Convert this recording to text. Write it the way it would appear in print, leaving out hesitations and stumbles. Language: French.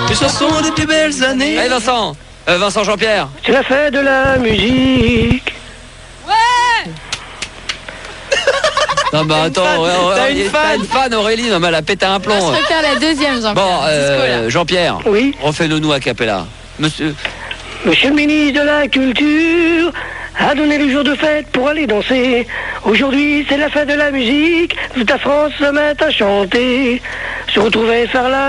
Les chansons des plus belles années. Allez Vincent, Vincent Jean-Pierre. C'est la fête de la musique. Non bah attends, T'as une fan Aurélie, non mais elle a pété un plomb. On se repère la deuxième, Jean-Pierre. Bon, Jean-Pierre, Oui. refais-le-nous a cappella. Monsieur le ministre de la Culture a donné le jour de fête pour aller danser. Aujourd'hui, c'est la fête de la musique. Toute la France se met à chanter. Se retrouver faire la